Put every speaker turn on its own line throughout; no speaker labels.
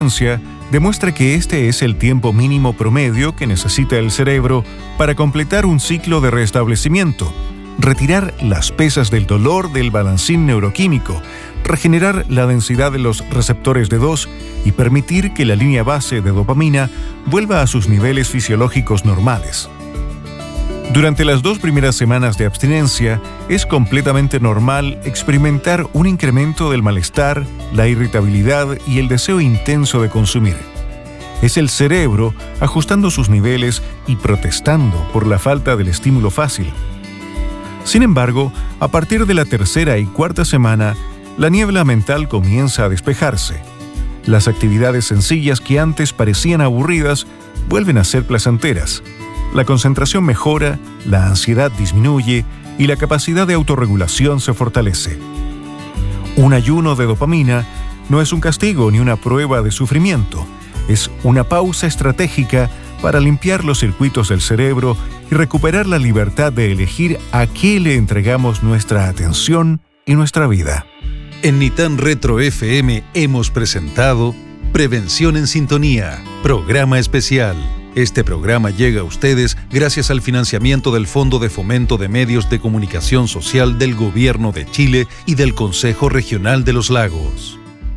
demuestra que este es el tiempo mínimo promedio que necesita el cerebro para completar un ciclo de restablecimiento, retirar las pesas del dolor del balancín neuroquímico, regenerar la densidad de los receptores D2 y permitir que la línea base de dopamina vuelva a sus niveles fisiológicos normales. Durante las 2 primeras semanas de abstinencia, es completamente normal experimentar un incremento del malestar, la irritabilidad y el deseo intenso de consumir. Es el cerebro ajustando sus niveles y protestando por la falta del estímulo fácil. Sin embargo, a partir de la 3ª y 4ª semana, la niebla mental comienza a despejarse. Las actividades sencillas que antes parecían aburridas vuelven a ser placenteras. La concentración mejora, la ansiedad disminuye y la capacidad de autorregulación se fortalece. Un ayuno de dopamina no es un castigo ni una prueba de sufrimiento, es una pausa estratégica para limpiar los circuitos del cerebro y recuperar la libertad de elegir a qué le entregamos nuestra atención y nuestra vida.
En Nitan Retro FM hemos presentado Prevención en Sintonía, programa especial. Este programa llega a ustedes gracias al financiamiento del Fondo de Fomento de Medios de Comunicación Social del Gobierno de Chile y del Consejo Regional de los Lagos.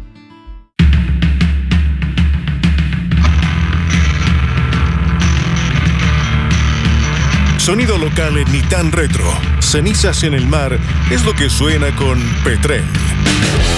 Sonido local en Nitan Retro. Cenizas en el mar es lo que suena con Petrel.